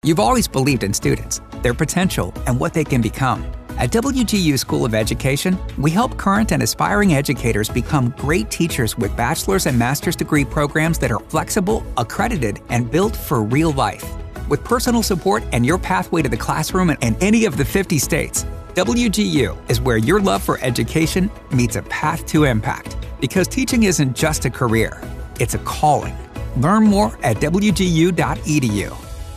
You've always believed in students, their potential, and what they can become. At WGU School of Education, we help current and aspiring educators become great teachers with bachelor's and master's degree programs that are flexible, accredited, and built for real life. With personal support and your pathway to the classroom in any of the 50 states, WGU is where your love for education meets a path to impact. Because teaching isn't just a career, it's a calling. Learn more at wgu.edu.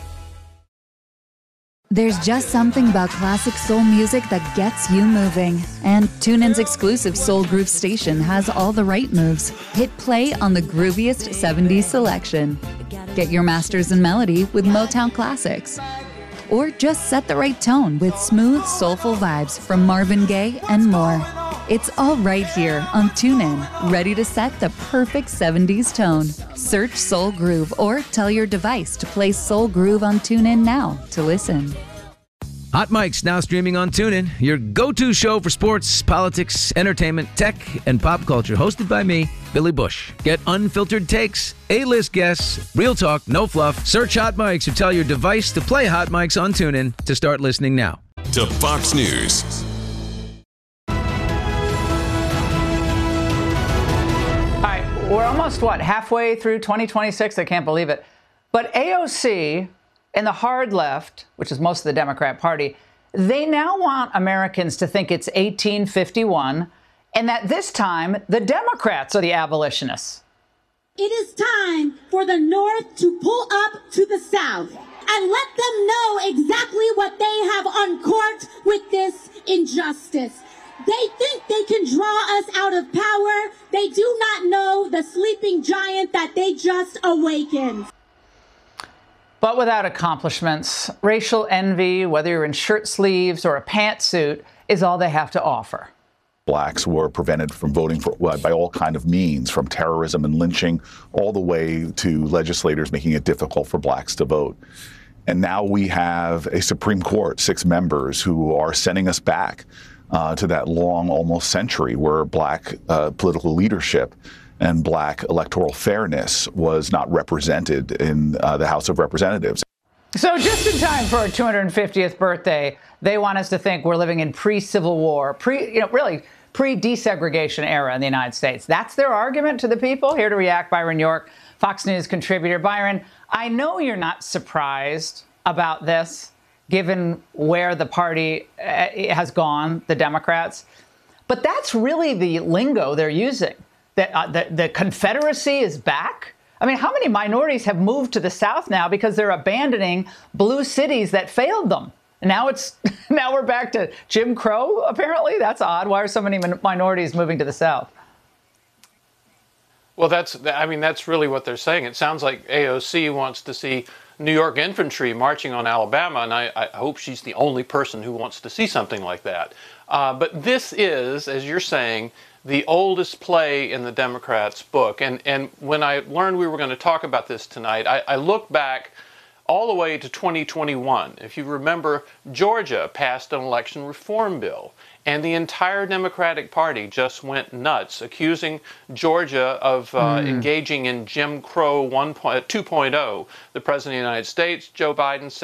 There's just something about classic soul music that gets you moving. And TuneIn's exclusive Soul Groove station has all the right moves. Hit play on the grooviest 70s selection. Get your masters in melody with Motown classics. Or just set the right tone with smooth, soulful vibes from Marvin Gaye and more. It's all right here on TuneIn, ready to set the perfect 70s tone. Search Soul Groove or tell your device to play Soul Groove on TuneIn now to listen. Hot Mic's now streaming on TuneIn, your go-to show for sports, politics, entertainment, tech, and pop culture, hosted by me, Billy Bush. Get unfiltered takes, A-list guests, real talk, no fluff. Search Hot Mics or tell your device to play Hot Mics on TuneIn to start listening now. To Fox News. We're almost, halfway through 2026? I can't believe it. But AOC and the hard left, which is most of the Democrat Party, they now want Americans to think it's 1851 and that this time the Democrats are the abolitionists. It is time for the North to pull up to the South and let them know exactly what they have uncorked with this injustice. They think they can draw us out of power. They do not know the sleeping giant that they just awakened. But without accomplishments, racial envy, whether you're in shirt sleeves or a pantsuit, is all they have to offer. Blacks were prevented from voting by all kind of means, from terrorism and lynching all the way to legislators making it difficult for blacks to vote. And now we have a Supreme Court, 6 members, who are sending us back to that long, almost century where black political leadership and black electoral fairness was not represented in the House of Representatives. So just in time for our 250th birthday, they want us to think we're living in pre-Civil War, pre-desegregation era in the United States. That's their argument to the people. Here to react, Byron York, Fox News contributor. Byron, I know you're not surprised about this, given where the party has gone, the Democrats. But that's really the lingo they're using, that the Confederacy is back. I mean, how many minorities have moved to the South now because they're abandoning blue cities that failed them? Now we're back to Jim Crow, apparently? That's odd. Why are so many minorities moving to the South? Well, that's really what they're saying. It sounds like AOC wants to see New York infantry marching on Alabama, and I hope she's the only person who wants to see something like that. But this is, as you're saying, the oldest play in the Democrats' book. And when I learned we were going to talk about this tonight, I looked back all the way to 2021. If you remember, Georgia passed an election reform bill. And the entire Democratic Party just went nuts, accusing Georgia of engaging in Jim Crow 2.0. The President of the United States, Joe Biden, said